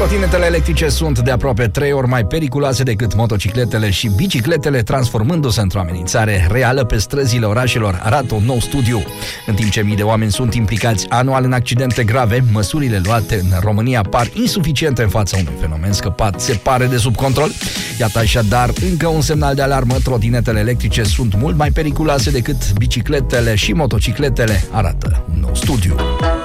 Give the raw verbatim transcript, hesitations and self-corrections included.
Trotinetele electrice sunt de aproape trei ori mai periculoase decât motocicletele și bicicletele, transformându-se într-o amenințare reală pe străzile orașelor, arată un nou studiu. În timp ce mii de oameni sunt implicați anual în accidente grave, măsurile luate în România par insuficiente în fața unui fenomen scăpat se pare de sub control. Iată așadar încă un semnal de alarmă: trotinetele electrice sunt mult mai periculoase decât bicicletele și motocicletele, arată un nou studiu.